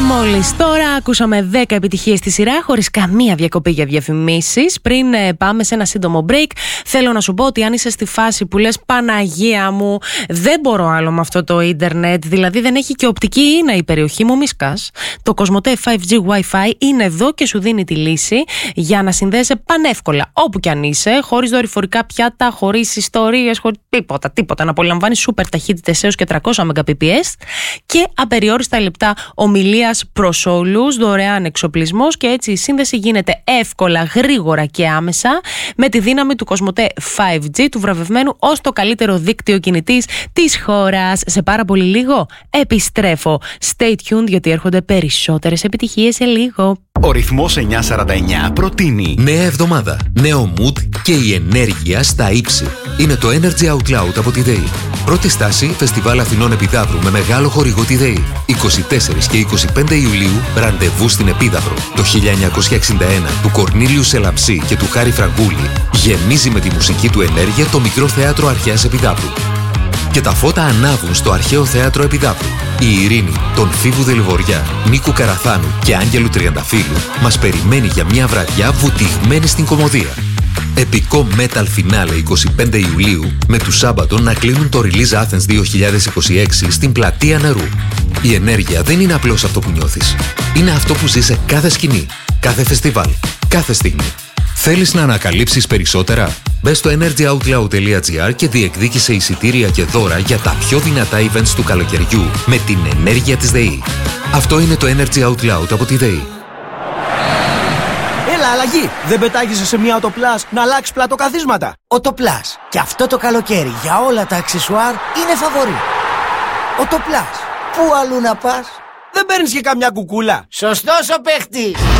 Μόλις τώρα ακούσαμε 10 επιτυχίες στη σειρά, χωρίς καμία διακοπή για διαφημίσεις. Πριν πάμε σε ένα σύντομο break, θέλω να σου πω ότι αν είσαι στη φάση που λες Παναγία μου, δεν μπορώ άλλο με αυτό το ίντερνετ, δηλαδή δεν έχει και οπτική ίνα η περιοχή μου, μη σκάς. Το Cosmote 5G Wi-Fi είναι εδώ και σου δίνει τη λύση για να συνδέεσαι πανεύκολα όπου κι αν είσαι, χωρίς δορυφορικά πιάτα, χωρίς ιστορίες, χωρίς τίποτα. Να απολαμβάνεις σούπερ ταχύτητες έως και 300 Mbps και απεριόριστα λεπτά ομιλίας προς όλους, δωρεάν εξοπλισμός, και έτσι η σύνδεση γίνεται εύκολα, γρήγορα και άμεσα με τη δύναμη του Cosmote 5G, του βραβευμένου ως το καλύτερο δίκτυο κινητής της χώρας. Σε πάρα πολύ λίγο επιστρέφω. Stay tuned, γιατί έρχονται περισσότερες επιτυχίες σε λίγο. Ο ρυθμός 949 προτείνει νέα εβδομάδα, νέο mood και η ενέργεια στα ύψη. Είναι το Energy Out Loud από τη ΔΕΗ. Πρώτη στάση, Φεστιβάλ Αθηνών Επιδαύρου με μεγάλο χορηγό τη ΔΕΗ. 24 και 25 Ιουλίου, ραντεβού στην Επίδαυρο. Το 1961 του Κορνήλιου Σελαμψή και του Χάρη Φραγκούλη γεμίζει με τη μουσική του ενέργεια το μικρό θέατρο Αρχαίας Επιδαύρου. Και τα φώτα ανάβουν στο αρχαίο θέατρο Επιδαύρου. Η Ειρήνη, τον Φίβου Δελιβοριά, Νίκου Καραθάνου και Άγγελου Τριανταφύλου μας περιμένει για μια βραδιά βουτυγμένη στην κωμωδία. Επικό metal finale 25 Ιουλίου με του Σάμπατον να κλείνουν το Release Athens 2026 στην Πλατεία Νερού. Η ενέργεια δεν είναι απλώς αυτό που νιώθεις. Είναι αυτό που ζεις σε κάθε σκηνή, κάθε φεστιβάλ, κάθε στιγμή. Θέλεις να ανακαλύψεις περισσότερα? Μπες στο energyoutloud.gr και διεκδίκησε εισιτήρια και δώρα για τα πιο δυνατά events του καλοκαιριού με την ενέργεια της ΔΕΗ. Αυτό είναι το Energy Out Loud από τη ΔΕΗ. Έλα, αλλαγή! Δεν πετάγεσαι σε μια Autoplus να αλλάξει πλατοκαθίσματα? Autoplus. Και αυτό το καλοκαίρι για όλα τα αξεσουάρ είναι φαβορί. Autoplus. Πού αλλού να πας? Δεν παίρνεις και καμιά κουκούλα? Σωστός ο παίχτης!